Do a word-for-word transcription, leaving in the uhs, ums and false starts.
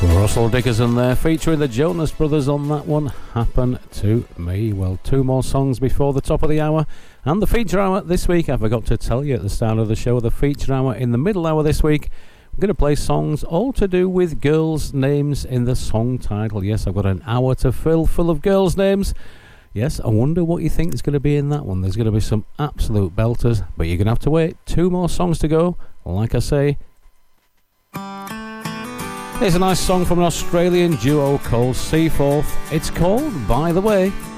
Russell Dickerson there, featuring the Jonas Brothers on that one, Happen to Me. Well, two more songs before the top of the hour, and the feature hour this week. I forgot to tell you at the start of the show, the feature hour in the middle hour this week, I'm going to play songs all to do with girls' names in the song title. Yes, I've got an hour to fill full of girls' names. Yes, I wonder what you think is going to be in that one. There's going to be some absolute belters, but you're going to have to wait. Two more songs to go. Like I say, here's a nice song from an Australian duo called Seaforth. It's called By the Way.